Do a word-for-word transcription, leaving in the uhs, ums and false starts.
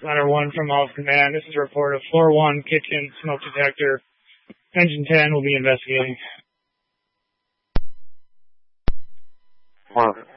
Center one from Office Command. This is a report of floor one, kitchen, smoke detector. Engine ten will be investigating. One.